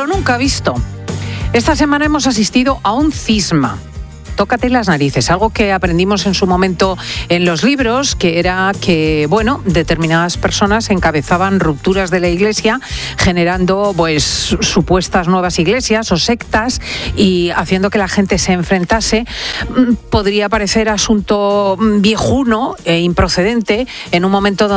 lo nunca visto. Esta semana hemos asistido a un cisma. Tócate las narices, algo que aprendimos en su momento en los libros, que era que, determinadas personas encabezaban rupturas de la Iglesia, generando, supuestas nuevas iglesias o sectas y haciendo que la gente se enfrentase. Podría parecer asunto viejuno e improcedente en un momento donde